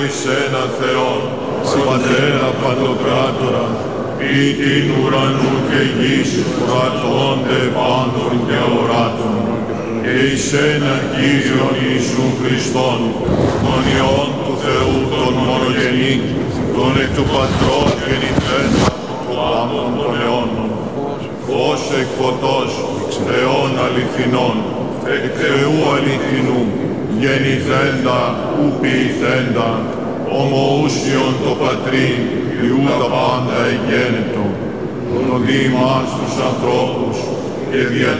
εσένα Θεόν, Πατέρα Παντοκράτορα, ποιητήν ουρανού και γης, κρατώνται πάντων και οράτων, και εις ένα Κύριον Ιησού Χριστόν, τον Υιόν του Θεού τον μονογενή, τον εκ του Πατρός γεννηθέντα του πάντων των αιώνων, ως εκ φωτός, Θεών αληθινών, εκ Θεού αληθινού, γεννηθέντα ου ποιηθέντα, ομοούσιον το Πατρί, Υιού τα πάντα εγένετο, τον δι' ημάς τους ανθρώπους, και δια